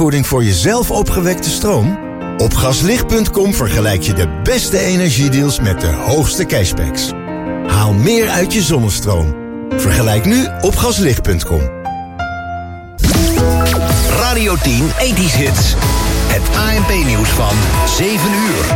schadevergoeding voor jezelf opgewekte stroom? Op gaslicht.com vergelijk je de beste energiedeals met de hoogste cashbacks. Haal meer uit je zonnestroom. Vergelijk nu op gaslicht.com. Radio 10 80's Hits. Het ANP-nieuws van 7 uur.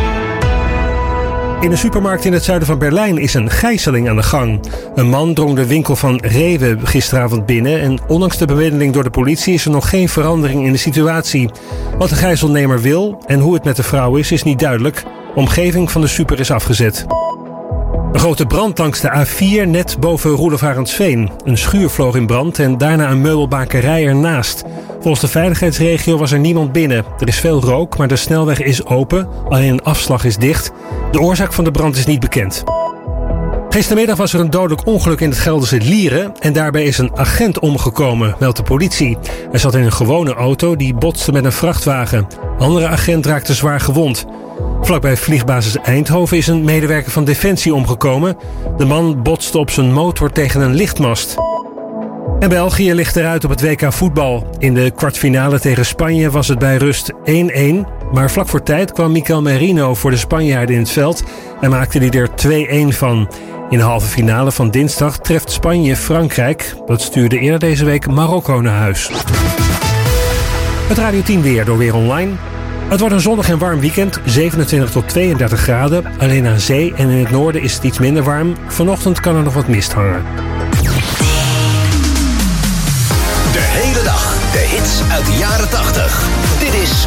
In een supermarkt in het zuiden van Berlijn is een gijzeling aan de gang. Een man drong de winkel van Rewe gisteravond binnen en ondanks de bemiddeling door de politie is er nog geen verandering in de situatie. Wat de gijzelnemer wil en hoe het met de vrouw is niet duidelijk. De omgeving van de super is afgezet. Een grote brand langs de A4 net boven Roelof Arendsveen. Een schuur vloog in brand en daarna een meubelbakerij ernaast. Volgens de veiligheidsregio was er niemand binnen. Er is veel rook, maar de snelweg is open. Alleen een afslag is dicht. De oorzaak van de brand is niet bekend. Gistermiddag was er een dodelijk ongeluk in het Gelderse Lieren en daarbij is een agent omgekomen, meldt de politie. Hij zat in een gewone auto die botste met een vrachtwagen. Een andere agent raakte zwaar gewond. Vlakbij vliegbasis Eindhoven is een medewerker van Defensie omgekomen. De man botste op zijn motor tegen een lichtmast. En België ligt eruit op het WK voetbal. In de kwartfinale tegen Spanje was het bij rust 1-1. Maar vlak voor tijd kwam Mikel Merino voor de Spanjaarden in het veld en maakte hij er 2-1 van. In de halve finale van dinsdag treft Spanje Frankrijk. Dat stuurde eerder deze week Marokko naar huis. Het Radio 10 weer door Weer Online. Het wordt een zonnig en warm weekend, 27 tot 32 graden. Alleen aan zee en in het noorden is het iets minder warm. Vanochtend kan er nog wat mist hangen. De hele dag de hits uit de jaren 80.